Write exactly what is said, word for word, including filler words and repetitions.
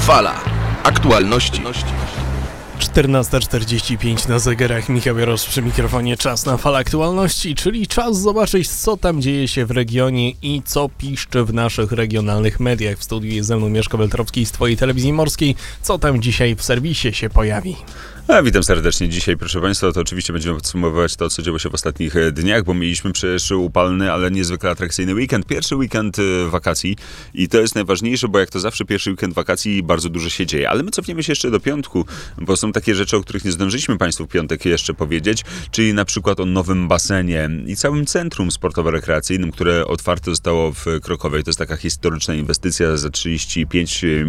Fala. Aktualności. czternasta czterdzieści pięć na zegarach. Michał Jarosz przy mikrofonie. Czas na falę aktualności, czyli czas zobaczyć, co tam dzieje się w regionie i co piszczy w naszych regionalnych mediach. W studiu jest ze mną Mieszko Weltrowski z Twojej Telewizji Morskiej. Co tam dzisiaj w serwisie się pojawi? A, witam serdecznie. Dzisiaj, proszę Państwa, to oczywiście będziemy podsumowywać to, co działo się w ostatnich dniach, bo mieliśmy przecież upalny, ale niezwykle atrakcyjny weekend. Pierwszy weekend wakacji i to jest najważniejsze, bo jak to zawsze pierwszy weekend wakacji bardzo dużo się dzieje. Ale my cofniemy się jeszcze do piątku, bo są takie rzeczy, o których nie zdążyliśmy Państwu w piątek jeszcze powiedzieć, czyli na przykład o nowym basenie i całym centrum sportowo-rekreacyjnym, które otwarte zostało w Krokowie. To jest taka historyczna inwestycja za trzydzieści pięć